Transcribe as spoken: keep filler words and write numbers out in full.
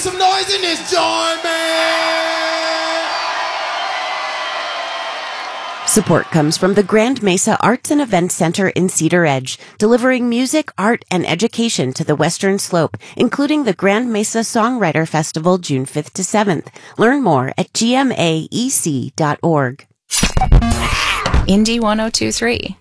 some noise in this joint, man! Support comes from the Grand Mesa Arts and Events Center in Cedar Edge, delivering music, art, and education to the Western Slope, including the Grand Mesa Songwriter Festival June fifth to seventh. Learn more at g m a e c dot org. Indie one oh two three.